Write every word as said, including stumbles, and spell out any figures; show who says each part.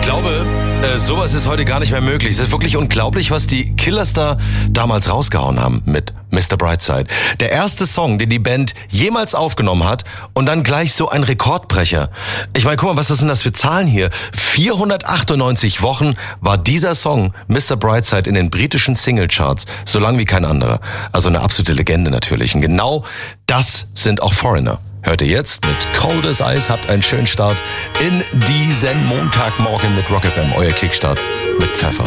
Speaker 1: glaube, äh, sowas ist heute gar nicht mehr möglich. Es ist wirklich unglaublich, was die Killers da damals rausgehauen haben mit Mister Brightside. Der erste Song, den die Band jemals aufgenommen hat und dann gleich so ein Rekordbrecher. Ich meine, guck mal, was das sind das für Zahlen hier? vierhundertachtundneunzig Wochen war dieser Song Mister Brightside in den britischen Singlecharts, so lang wie kein anderer. Also eine absolute Legende natürlich. Und genau das sind auch Foreigner. Hört ihr jetzt mit Cold as Ice, habt einen schönen Start in diesen Montagmorgen mit Rock F M, euer Kickstart mit Pfeffer.